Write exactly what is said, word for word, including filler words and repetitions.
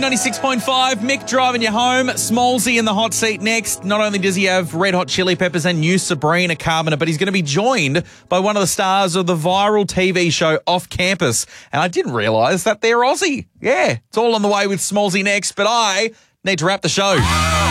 ninety-six point five, Mick driving you home. Smallsy in the hot seat next. Not only does he have Red Hot Chili Peppers and new Sabrina Carpenter, but he's going to be joined by one of the stars of the viral T V show Off Campus. And I didn't realise that they're Aussie. Yeah, it's all on the way with Smallsy next, but I need to wrap the show.